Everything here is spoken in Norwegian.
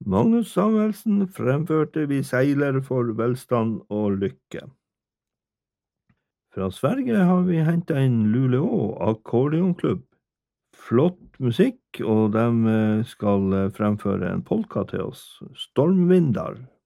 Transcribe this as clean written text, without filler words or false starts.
Magnus Samuelsen fremførte Vi seiler for velstand og lykke. Fra Sverige har vi hentet inn Luleå Akkordeonklubb. Flott musikk, og de skal fremføre en polka til oss, Stormvindar.